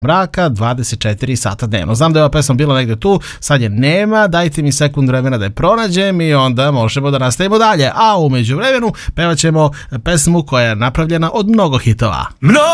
mraka 24 sata dnevno. Znam da je ova pesma bila negdje tu, sad je nema, dajte mi sekund vremena da je pronađem i onda možemo da nastavimo dalje. A u međuvremenu pevat ćemo pesmu koja je napravljena od mnogo hitova.